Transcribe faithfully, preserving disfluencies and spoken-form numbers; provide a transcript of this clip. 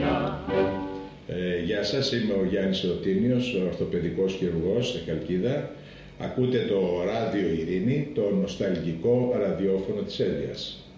Ε, γεια σας, είμαι ο Γιάννης Ερωτήνιος, ορθοπαιδικός χειρουργός στη Χαλκίδα. Ακούτε το Ράδιο Ειρήνη, το νοσταλγικό ραδιόφωνο της Έδειας.